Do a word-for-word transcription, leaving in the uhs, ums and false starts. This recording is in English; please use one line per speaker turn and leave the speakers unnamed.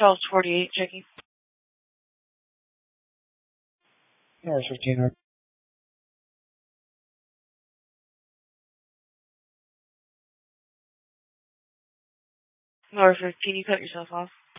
twelve forty-eight, checking.
North fifteen.
North fifteen, you cut yourself off.